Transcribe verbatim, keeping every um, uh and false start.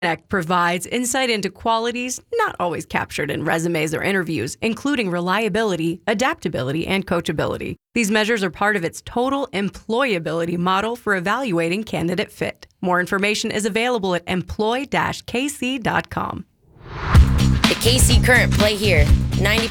Connect provides insight into qualities not always captured in resumes or interviews, including reliability, adaptability, and coachability. These measures are part of its total employability model for evaluating candidate fit. More information is available at employ dash k c dot com. The K C Current Play Here, ninety